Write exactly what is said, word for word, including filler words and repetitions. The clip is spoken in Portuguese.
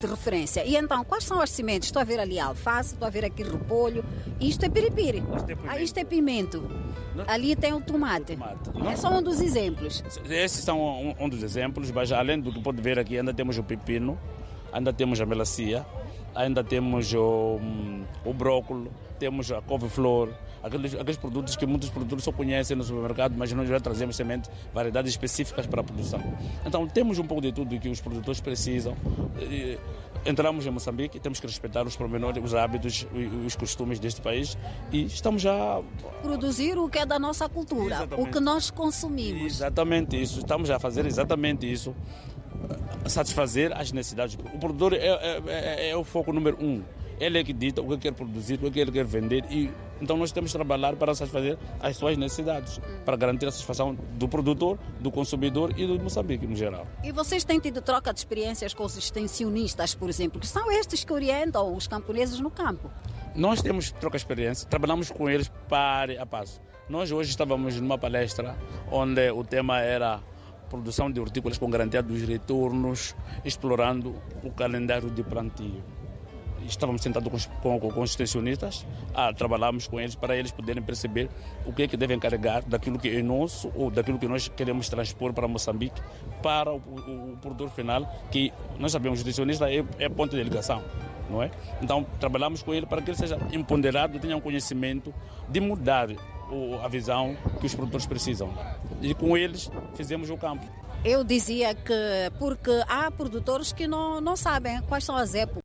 de referência. E então, quais são as sementes? Estou a ver ali alface, estou a ver aqui repolho. Isto é piripiri. Isto é pimento. Ah, isto é pimento. Não? Ali tem o tomate. O tomate. É só um dos exemplos. Esses são um, um dos exemplos, mas além do que pode ver aqui, ainda temos o pepino, ainda temos a melancia, ainda temos o, o brócolis, temos a couve-flor, aqueles, aqueles produtos que muitos produtores só conhecem no supermercado, mas nós já trazemos sementes, variedades específicas para a produção. Então temos um pouco de tudo que os produtores precisam. Entramos em Moçambique, temos que respeitar os pormenores, os hábitos, os costumes deste país e estamos já... Produzir o que é da nossa cultura, exatamente. O que nós consumimos. Exatamente isso, estamos a fazer exatamente isso, satisfazer as necessidades. O produtor é, é, é o foco número um. Ele é que dita o que quer produzir, o que ele quer vender e então nós temos que trabalhar para satisfazer as suas necessidades, para garantir a satisfação do produtor, do consumidor e do Moçambique no geral. E vocês têm tido troca de experiências com os extensionistas, por exemplo, que são estes que orientam os camponeses no campo? Nós temos troca de experiência, trabalhamos com eles para a passo. Nós hoje estávamos numa palestra onde o tema era produção de hortícolas com garantia dos retornos, explorando o calendário de plantio. Estávamos sentados com, com, com os extensionistas, ah, trabalhamos com eles para eles poderem perceber o que é que devem carregar daquilo que é nosso ou daquilo que nós queremos transpor para Moçambique para o, o, o produtor final, que nós sabemos que o extensionista é, é ponto de ligação, não é? Então trabalhamos com ele para que ele seja empoderado, tenha um conhecimento de mudar o, a visão que os produtores precisam. E com eles fizemos o campo. Eu dizia que porque há produtores que não, não sabem quais são as épocas